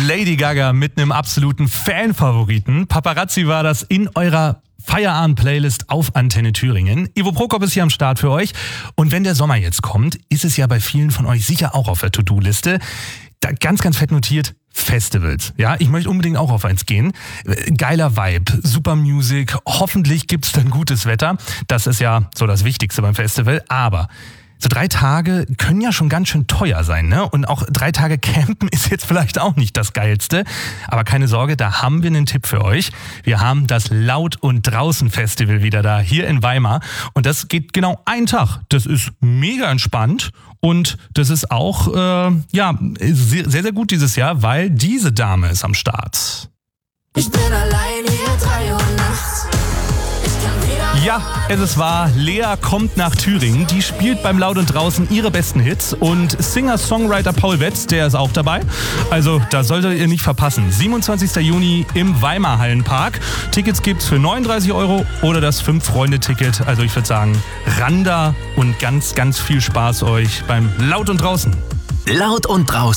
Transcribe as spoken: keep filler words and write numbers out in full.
Lady Gaga mit einem absoluten Fanfavoriten. Paparazzi war das in eurer Feierabend-Playlist auf Antenne Thüringen. Ivo Prokop ist hier am Start für euch. Und wenn der Sommer jetzt kommt, ist es ja bei vielen von euch sicher auch auf der To-Do-Liste. Da ganz, ganz fett notiert, Festivals. Ja, ich möchte unbedingt auch auf eins gehen. Geiler Vibe, super Music, hoffentlich gibt's dann gutes Wetter. Das ist ja so das Wichtigste beim Festival. Aber so drei Tage können ja schon ganz schön teuer sein, ne? Und auch drei Tage campen ist jetzt vielleicht auch nicht das Geilste. Aber keine Sorge, da haben wir einen Tipp für euch. Wir haben das Laut- und Draußen-Festival wieder da, hier in Weimar. Und das geht genau einen Tag. Das ist mega entspannt. Und das ist auch, äh, ja, sehr, sehr gut dieses Jahr, weil diese Dame ist am Start. Ich bin allein hier, drei Uhr nachts. Ja, es ist wahr, Lea kommt nach Thüringen. Die spielt beim Laut und Draußen ihre besten Hits. Und Singer-Songwriter Paul Wetz, der ist auch dabei. Also, da solltet ihr nicht verpassen. siebenundzwanzigster Juni im Weimar Hallenpark. Tickets gibt's für neununddreißig Euro oder das fünf-Freunde-Ticket. Also ich würde sagen, ran da und ganz, ganz viel Spaß euch beim Laut und Draußen. Laut und Draußen.